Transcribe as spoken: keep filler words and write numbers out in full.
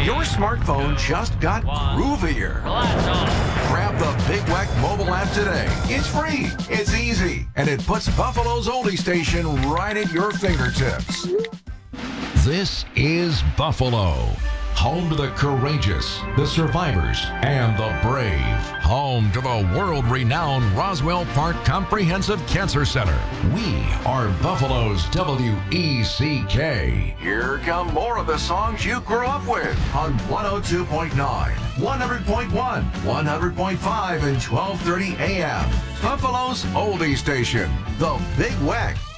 Your smartphone just got groovier. Grab the Big Weck mobile app today. It's free, it's easy, and it puts Buffalo's oldie station right at your fingertips. This is Buffalo, home to the courageous, the survivors, and the brave. Home to the world-renowned Roswell Park Comprehensive Cancer Center. We are Buffalo's W E C K. Here come more of the songs you grew up with on one oh two point nine, one hundred point one, one hundred point five, and twelve thirty A M. Buffalo's oldie station, the Big Weck.